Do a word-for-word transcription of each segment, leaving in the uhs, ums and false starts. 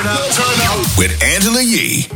Turn up, turn up. With Angela Yee.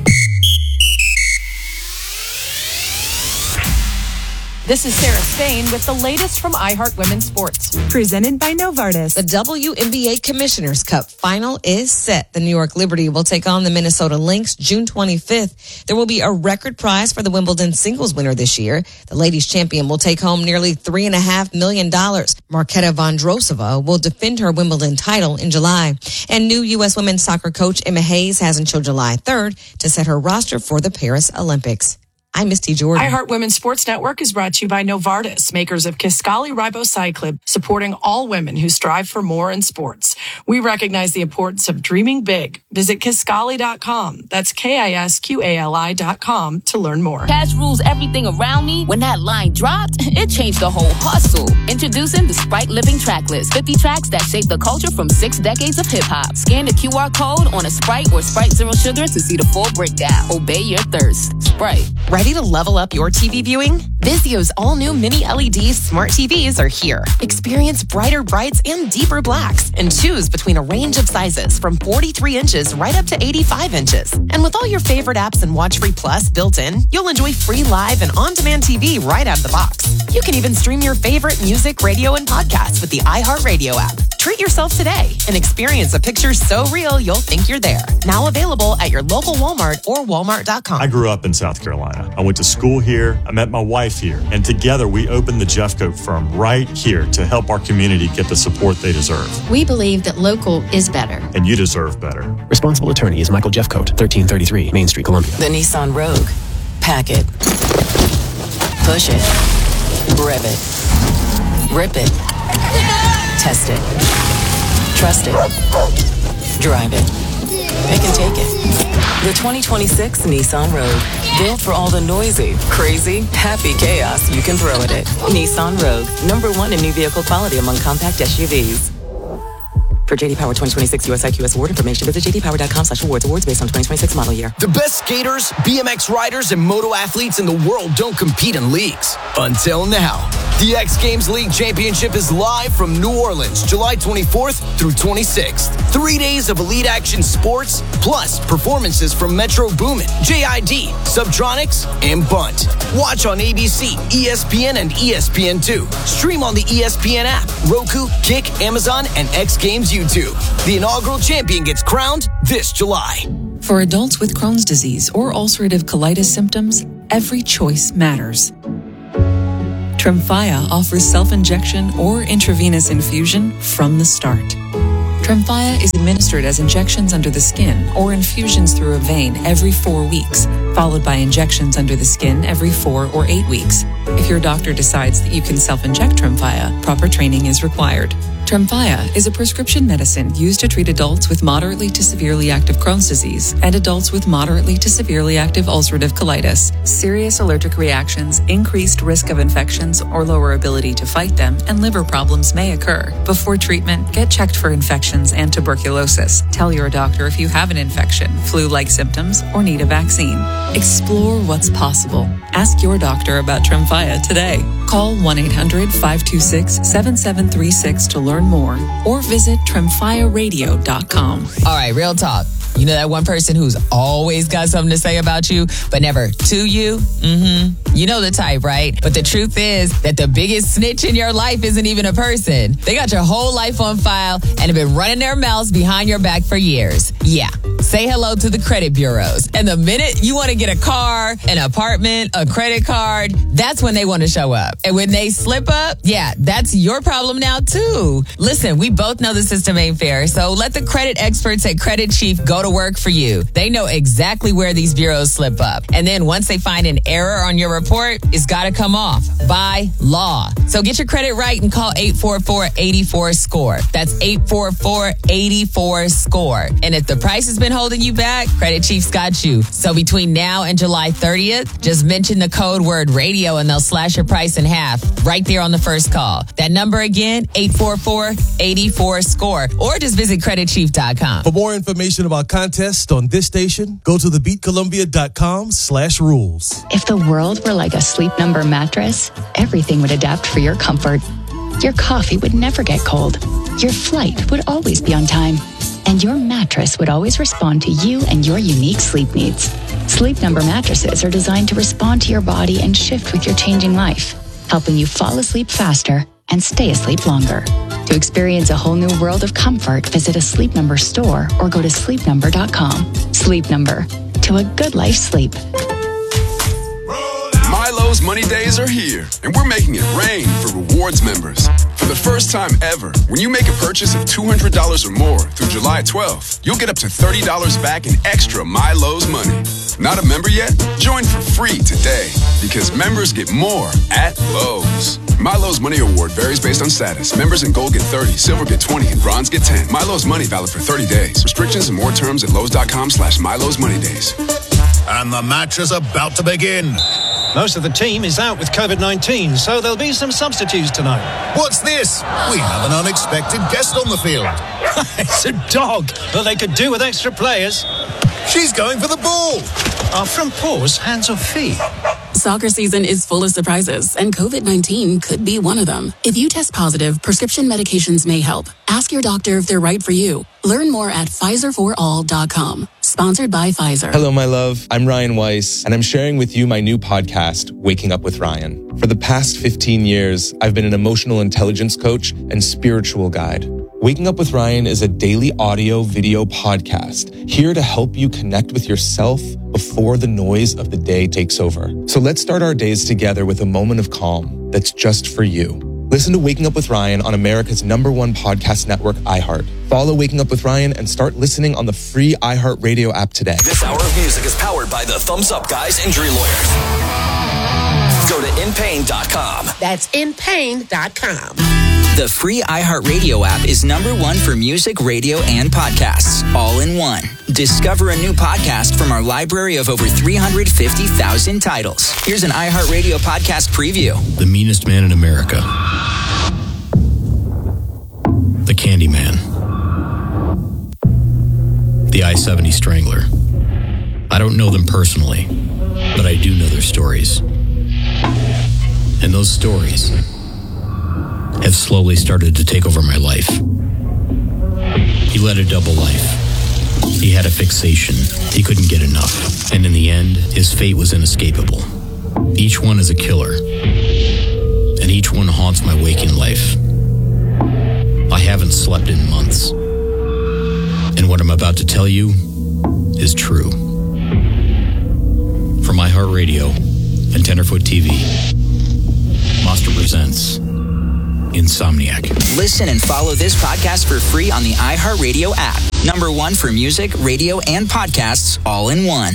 This is Sarah Spain with the latest from iHeart Women's Sports. Presented by Novartis. The W N B A Commissioners Cup final is set. The New York Liberty will take on the Minnesota Lynx June twenty-fifth. There will be a record prize for the Wimbledon singles winner this year. The ladies champion will take home nearly three and a half million dollars. Marketa Vondrousova will defend her Wimbledon title in July. And new U S women's soccer coach Emma Hayes has until July third to set her roster for the Paris Olympics. I'm Misty Jordan. iHeart Women's Sports Network is brought to you by Novartis, makers of Kisqali Ribociclib, supporting all women who strive for more in sports. We recognize the importance of dreaming big. Visit Kisqali dot com. That's K I S Q A L I dot com to learn more. Cash rules everything around me. When that line dropped, it changed the whole hustle. Introducing the Sprite Living Track List. fifty tracks that shape the culture from six decades of hip-hop. Scan the Q R code on a Sprite or Sprite Zero Sugar to see the full breakdown. Obey your thirst. Sprite. Ready to level up your T V viewing? Vizio's all-new mini L E D smart T Vs are here. Experience brighter brights and deeper blacks, and choose between a range of sizes from forty-three inches right up to eighty-five inches. And with all your favorite apps and WatchFree Plus built in, you'll enjoy free live and on-demand T V right out of the box. You can even stream your favorite music, radio, and podcasts with the iHeartRadio app. Treat yourself today and experience a picture so real you'll think you're there. Now available at your local Walmart or Walmart dot com. I grew up in South Carolina. I went to school here. I met my wife here. And together we opened the Jeffcoat firm right here to help our community get the support they deserve. We believe that local is better. And you deserve better. Responsible attorney is Michael Jeffcoat, thirteen thirty-three Main Street, Columbia. The Nissan Rogue. Pack it. Push it. Rev it. Rip it. Test it. Trust it. Drive it. It can take it. The twenty twenty-six Nissan Rogue. Built for all the noisy, crazy, happy chaos you can throw at it. Nissan Rogue. Number one in new vehicle quality among compact S U Vs. For J D Power twenty twenty-six U S I Q S award information, visit j d power dot com slash awards. Awards based on twenty twenty-six model year. The best skaters, B M X riders, and moto athletes in the world don't compete in leagues. Until now. The X Games League Championship is live from New Orleans, July twenty-fourth through twenty-sixth. Three days of elite action sports, plus performances from Metro Boomin, J I D, Subtronics, and Bunt. Watch on A B C, E S P N, and E S P N two. Stream on the E S P N app, Roku, Kick, Amazon, and X Games YouTube. The inaugural champion gets crowned this July. For adults with Crohn's disease or ulcerative colitis symptoms, every choice matters. Tremfya offers self-injection or intravenous infusion from the start. Tremfya is administered as injections under the skin or infusions through a vein every four weeks, followed by injections under the skin every four or eight weeks. If your doctor decides that you can self-inject Tremfya, proper training is required. Tremfya is a prescription medicine used to treat adults with moderately to severely active Crohn's disease and adults with moderately to severely active ulcerative colitis. Serious allergic reactions, increased risk of infections or lower ability to fight them, and liver problems may occur. Before treatment, get checked for infections and tuberculosis. Tell your doctor if you have an infection, flu-like symptoms, or need a vaccine. Explore what's possible. Ask your doctor about Tremfya today. Call one eight hundred five two six seven seven three six to learn more, or visit tremfya radio dot com. All right, real talk. You know that one person who's always got something to say about you, but never to you? Mm-hmm. You know the type, right? But the truth is that the biggest snitch in your life isn't even a person. They got your whole life on file and have been running their mouths behind your back for years. Yeah. Say hello to the credit bureaus. And the minute you want to get a car, an apartment, a credit card, that's when they want to show up. And when they slip up, yeah, that's your problem now too. Listen, we both know the system ain't fair, so let the credit experts at Credit Chief go to work for you. They know exactly where these bureaus slip up. And then once they find an error on your report, it's got to come off by law. So get your credit right and call eight four four, eight four, SCORE. That's eight four four, eight four, SCORE. And if the price has been holding you back, Credit Chief's got you. So between now and July thirtieth, just mention the code word radio and they'll slash your price in half right there on the first call. That number again, eight four four, eight four, SCORE. Or just visit credit chief dot com. For more information about contests on this station, go to the beat columbia dot com slash rules. If the world were like a Sleep Number mattress, everything would adapt for your comfort. Your coffee would never get cold. Your flight would always be on time. and your mattress would always respond to you and your unique sleep needs. Sleep Number mattresses are designed to respond to your body and shift with your changing life, helping you fall asleep faster and stay asleep longer. To experience a whole new world of comfort, visit a Sleep Number store or go to sleep number dot com. Sleep Number, to a good life sleep. Milo's Money Days are here, and we're making it rain for rewards members. For the first time ever, when you make a purchase of two hundred dollars or more through July twelfth, you'll get up to thirty dollars back in extra Milo's money. Not a member yet? Join for free today, because members get more at Lowe's. Milo's Money Award varies based on status. Members in Gold get thirty, Silver get twenty, and Bronze get ten. Milo's Money valid for thirty days. Restrictions and more terms at Lowe's.com slash Milo's Money Days. And the match is about to begin. Most of the team is out with covid nineteen, so there'll be some substitutes tonight. What's this? We have an unexpected guest on the field. It's a dog. Well, they could do with extra players. She's going for the ball. Our front paws, hands or feet? Soccer season is full of surprises, and covid nineteen could be one of them. If you test positive, prescription medications may help. Ask your doctor if they're right for you. Learn more at Pfizer for all dot com. Sponsored by Pfizer. Hello, my love. I'm Ryan Weiss, and I'm sharing with you my new podcast, Waking Up with Ryan. For the past fifteen years, I've been an emotional intelligence coach and spiritual guide. Waking Up with Ryan is a daily audio video podcast here to help you connect with yourself before the noise of the day takes over. So let's start our days together with a moment of calm that's just for you. Listen to Waking Up with Ryan on America's number one podcast network, iHeart. Follow Waking Up with Ryan and start listening on the free iHeartRadio app today. This hour of music is powered by the Thumbs Up Guys Injury Lawyers. Go to in pain dot com. That's in pain dot com. The free iHeartRadio app is number one for music, radio, and podcasts, all in one. Discover a new podcast from our library of over three hundred fifty thousand titles. Here's an iHeartRadio podcast preview. The meanest man in America. The Candyman. The I seventy Strangler. I don't know them personally, but I do know their stories. And those stories have slowly started to take over my life. He led a double life. He had a fixation. He couldn't get enough. And in the end, his fate was inescapable. Each one is a killer. And each one haunts my waking life. I haven't slept in months. And what I'm about to tell you is true. From iHeartRadio and Tenderfoot T V, Monster presents Insomniac. Listen and follow this podcast for free on the iHeartRadio app. Number one for music, radio, and podcasts, all in one.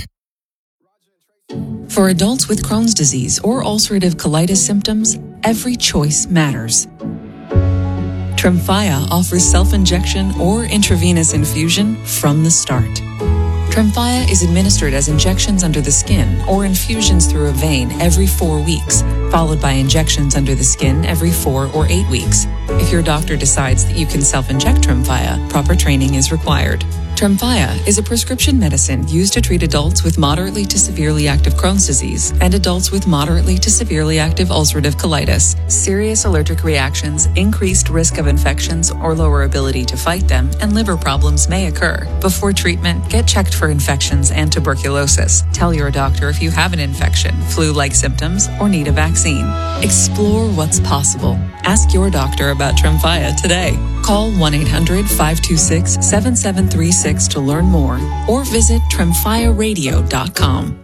For adults with Crohn's disease or ulcerative colitis symptoms, every choice matters. Tremfya offers self-injection or intravenous infusion from the start. Tremfya is administered as injections under the skin or infusions through a vein every four weeks, followed by injections under the skin every four or eight weeks. If your doctor decides that you can self-inject Tremfya, proper training is required. Tremfya is a prescription medicine used to treat adults with moderately to severely active Crohn's disease and adults with moderately to severely active ulcerative colitis. Serious allergic reactions, increased risk of infections or lower ability to fight them, and liver problems may occur. Before treatment, get checked for infections and tuberculosis. Tell your doctor if you have an infection, flu-like symptoms, or need a vaccine. Explore what's possible. Ask your doctor about Tremfya today. Call one eight hundred five two six seven seven three six to learn more or visit tremfya radio dot com.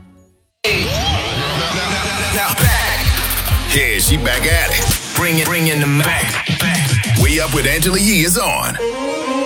Now back. Yeah, she back at it. Bring it, bring in the back. back. Way Up with Angela Yee is on.